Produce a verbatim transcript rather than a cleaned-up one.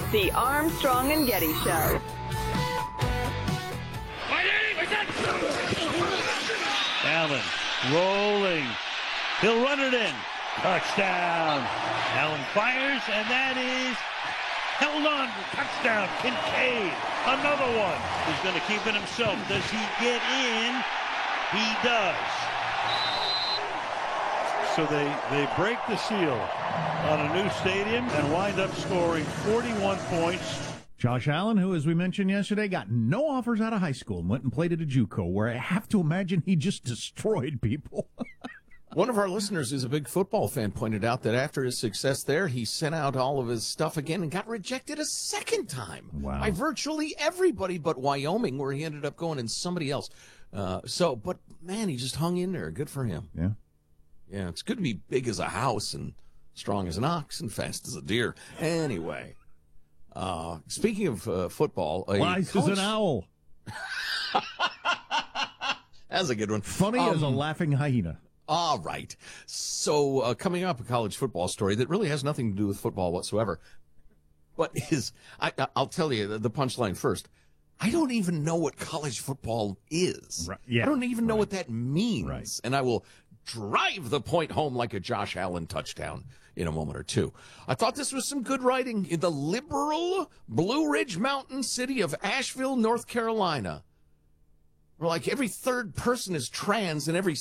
The Armstrong and Getty Show. Allen rolling. He'll run it in. Touchdown. Allen fires, and that is held on. Touchdown. Kincaid. Another one. He's going to keep it himself. Does he get in? He does. So they, they break the seal on a new stadium and wind up scoring forty-one points. Josh Allen, who, as we mentioned yesterday, got no offers out of high school and went and played at a JUCO, where I have to imagine he just destroyed people. One of our listeners who's a big football fan pointed out that after his success there, he sent out all of his stuff again and got rejected a second time Wow. by virtually everybody but Wyoming, where he ended up going and somebody else. Uh, so, but, man, he just hung in there. Good for him. Yeah. Yeah, it's good to be big as a house and strong as an ox and fast as a deer. Anyway, uh, speaking of uh, football. A Wise coach... as an owl. That's a good one. Funny um, as a laughing hyena. All right. So uh, coming up, a college football story that really has nothing to do with football whatsoever. But is, I, I'll tell you the, the punchline first. I don't even know what college football is. Right. Yeah, I don't even know right. what that means. Right. And I will drive the point home like a Josh Allen touchdown in a moment or two. I thought this was some good writing in the liberal Blue Ridge Mountain city of Asheville, North Carolina. Where like every third person is trans and every